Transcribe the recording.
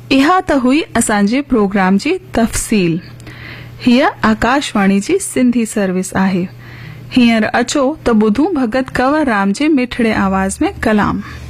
इहा त हुई असांजे प्रोग्राम जी तफ़सील। हीअ आकाशवाणी जी सिंधी सर्विस आहे। हींअर अचो त ॿुधूं भगत कंवर राम जे मिठड़े आवाज़ में कलाम।